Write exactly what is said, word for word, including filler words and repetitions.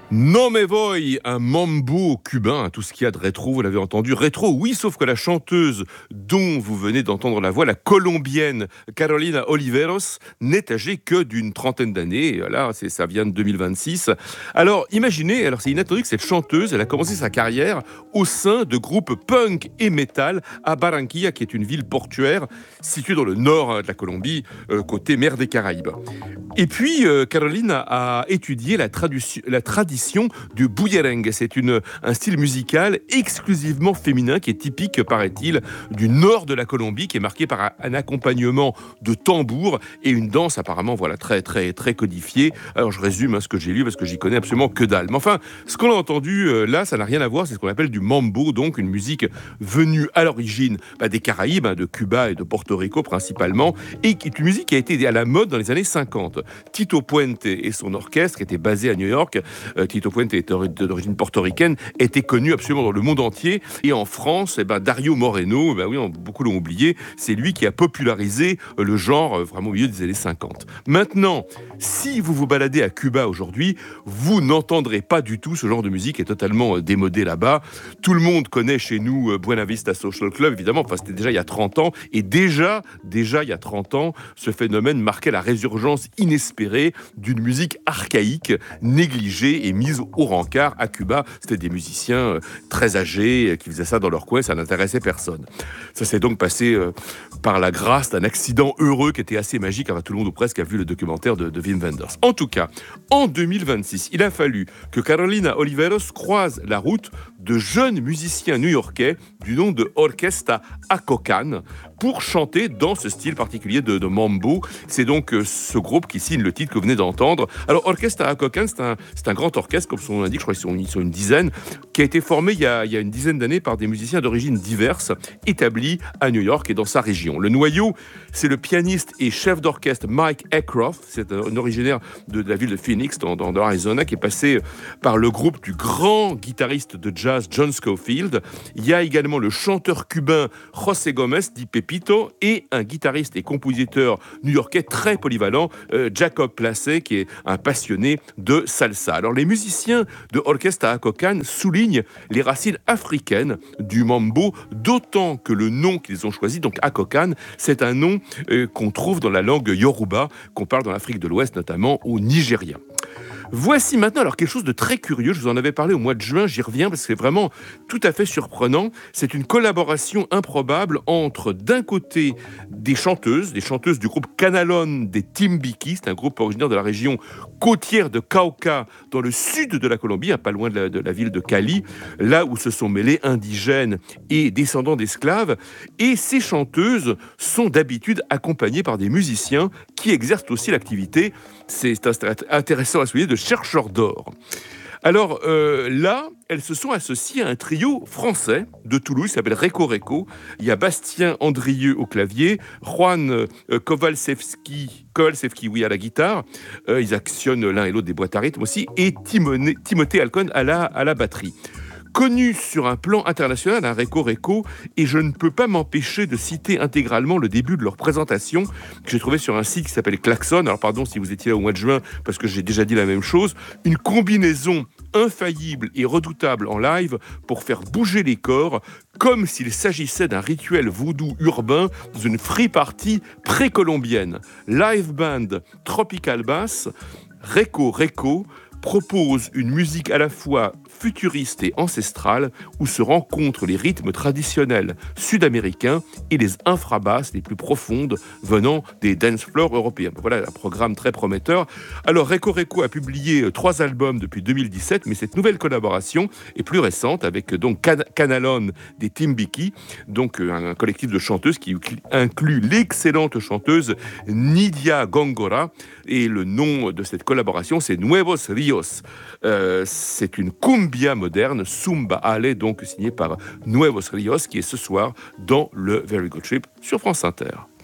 No me voy, un mambo cubain, tout ce qu'il y a de rétro, vous l'avez entendu, rétro, oui, sauf que la chanteuse dont vous venez d'entendre la voix, la colombienne Carolina Oliveros, n'est âgée que d'une trentaine d'années, là, c'est, ça vient de deux mille vingt-six. Alors, imaginez, alors c'est inattendu que cette chanteuse, elle a commencé sa carrière au sein de groupes punk et metal à Barranquilla, qui est une ville portuaire située dans le nord de la Colombie, euh, côté mer des Caraïbes. Et puis, euh, Carolina a étudié la, traduction, la tradition du bullerengue. C'est une, un style musical exclusivement féminin qui est typique, paraît-il, du nord de la Colombie, qui est marqué par un, un accompagnement de tambour et une danse apparemment voilà, très, très, très codifiée. Alors, je résume hein, ce que j'ai lu parce que j'y connais absolument que dalle. Mais enfin, ce qu'on a entendu euh, là, ça n'a rien à voir. C'est ce qu'on appelle du mambo, donc une musique venue à l'origine bah, des Caraïbes, hein, de Cuba et de Porto Rico principalement, et qui est une musique qui a été à la mode dans les années cinquante. Tito Puente et son orchestre, qui était basé à New York, euh, Tito Puente est d'origine portoricaine, était connu absolument dans le monde entier. Et en France, eh ben, Dario Moreno, eh ben oui, beaucoup l'ont oublié, c'est lui qui a popularisé le genre vraiment au milieu des années cinquante. Maintenant, si vous vous baladez à Cuba aujourd'hui, vous n'entendrez pas du tout ce genre de musique, qui est totalement démodé là-bas. Tout le monde connaît chez nous Buena Vista Social Club, évidemment, enfin c'était déjà il y a trente ans, et déjà, déjà il y a trente ans, ce phénomène marquait la résurgence inespérée d'une musique archaïque, négligée et mise au rencard à Cuba. C'était des musiciens très âgés qui faisaient ça dans leur coin, ça n'intéressait personne. Ça s'est donc passé euh, par la grâce d'un accident heureux qui était assez magique. Enfin, tout le monde ou presque a vu le documentaire de, de Wim Wenders. En tout cas, en deux mille vingt-six, il a fallu que Carolina Oliveros croise la route de jeunes musiciens new-yorkais du nom de Orquesta Acocan pour chanter dans ce style particulier de, de mambo. C'est donc euh, ce groupe qui signe le titre que vous venez d'entendre. Alors, Orquesta Acocan, c'est un, c'est un grand orchestre, comme son nom l'indique, je crois qu'ils sont, ils sont une dizaine, qui a été formé il y a, il y a une dizaine d'années par des musiciens d'origine diverses, établis à New York et dans sa région. Le noyau, c'est le pianiste et chef d'orchestre Mike Ackroft, c'est un, un originaire de, de la ville de Phoenix, dans, dans, dans l'Arizona, qui est passé par le groupe du grand guitariste de jazz John Scofield. Il y a également le chanteur cubain José Gomez, dit Pepito, et un guitariste et compositeur new-yorkais très polyvalent, euh, Jacob Placé, qui est un passionné de salsa. Alors les musiciens de Orquesta Acocan soulignent les racines africaines du mambo, d'autant que le nom qu'ils ont choisi, donc Acocan, c'est un nom euh, qu'on trouve dans la langue Yoruba, qu'on parle dans l'Afrique de l'Ouest, notamment au Nigeria. Voici maintenant alors quelque chose de très curieux, je vous en avais parlé au mois de juin, j'y reviens parce que c'est vraiment tout à fait surprenant. C'est une collaboration improbable entre d'un côté des chanteuses, des chanteuses du groupe Canalon des Timbiquis, c'est un groupe originaire de la région côtière de Cauca, dans le sud de la Colombie, pas loin de la, de la ville de Cali, là où se sont mêlés indigènes et descendants d'esclaves. Et ces chanteuses sont d'habitude accompagnées par des musiciens qui exercent aussi l'activité, c'est intéressant à souligner, de chercheurs d'or. Alors euh, là, elles se sont associées à un trio français de Toulouse qui s'appelle Reco Reco. Il y a Bastien Andrieux au clavier, Juan euh, Kowalczewski, Kowalczewski oui, à la guitare. Euh, ils actionnent l'un et l'autre des boîtes à rythme aussi, et Timoné, Timothée Alcon à la, à la batterie. Connu sur un plan international, un Reco Reco, et je ne peux pas m'empêcher de citer intégralement le début de leur présentation que j'ai trouvé sur un site qui s'appelle Klaxon. Alors pardon si vous étiez là au mois de juin, parce que j'ai déjà dit la même chose. Une combinaison infaillible et redoutable en live pour faire bouger les corps, comme s'il s'agissait d'un rituel vaudou urbain dans une free party précolombienne. Live band Tropical Bass, Reco Reco propose une musique à la fois futuriste et ancestrale où se rencontrent les rythmes traditionnels sud-américains et les infrabasses les plus profondes venant des dance floors européens. Voilà un programme très prometteur. Alors Reco Reco a publié trois albums depuis deux mille dix-sept, mais cette nouvelle collaboration est plus récente avec donc Can- Canalon des Timbiquis, donc un collectif de chanteuses qui inclut l'excellente chanteuse Nidia Góngora, et le nom de cette collaboration c'est Nuevos Ríos. Euh, c'est une cumbia moderne, Zumba Ale, donc signée par Nuevos Ríos, qui est ce soir dans le Very Good Trip sur France Inter.